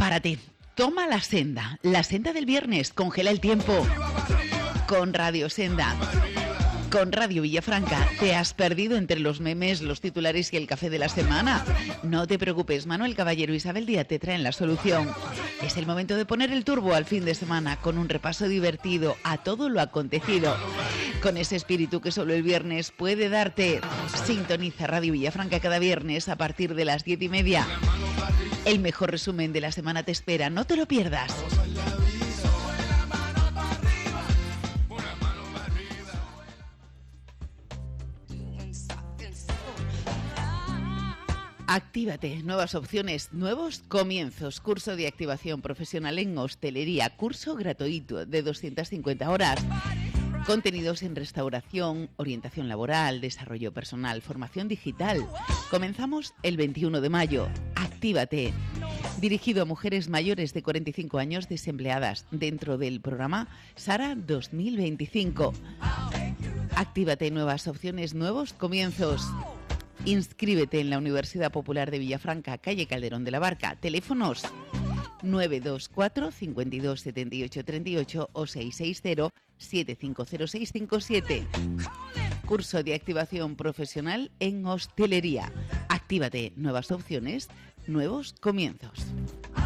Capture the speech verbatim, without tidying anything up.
Prepárate, toma la senda, la senda del viernes, congela el tiempo con Radio Senda. Con Radio Villafranca, ¿te has perdido entre los memes, los titulares y el café de la semana? No te preocupes, Manuel Caballero y Isabel Díaz te traen la solución. Es el momento de poner el turbo al fin de semana con un repaso divertido a todo lo acontecido. Con ese espíritu que solo el viernes puede darte. Sintoniza Radio Villafranca cada viernes a partir de las diez y media. El mejor resumen de la semana te espera, no te lo pierdas. Actívate, nuevas opciones, nuevos comienzos. Curso de activación profesional en hostelería, curso gratuito de doscientas cincuenta horas. Contenidos en restauración, orientación laboral, desarrollo personal, formación digital. Comenzamos el veintiuno de mayo. Actívate. Dirigido a mujeres mayores de cuarenta y cinco años desempleadas dentro del programa Sara dos mil veinticinco. Actívate, nuevas opciones, nuevos comienzos. Inscríbete en la Universidad Popular de Villafranca, calle Calderón de la Barca. Teléfonos nueve dos cuatro, cinco dos, siete ocho tres ocho o seis seis cero, siete cinco cero seis cinco siete. Curso de activación profesional en hostelería. Actívate, nuevas opciones, nuevos comienzos.